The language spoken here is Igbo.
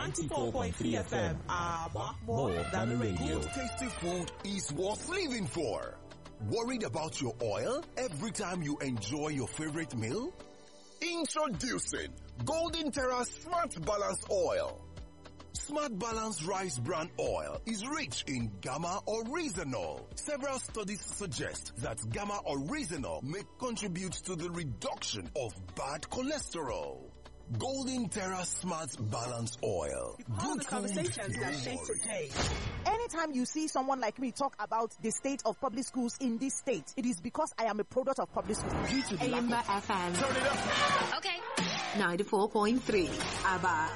94.3 FM. More than a radio. Good tasty food is worth living for. Worried about your oil every time you enjoy your favorite meal? Introducing Golden Terra Smart Balance Oil. Smart Balance Rice Bran Oil is rich in gamma oryzanol. Several studies suggest that gamma oryzanol may contribute to the reduction of bad cholesterol. Golden Terra Smart Balance Oil. All the conversations that shape today. Anytime you see someone like me talk about the state of public schools in this state, it is because I am a product of public schools. Due to the Aimba FM. Turn it up. Okay. 94.3 ABBA.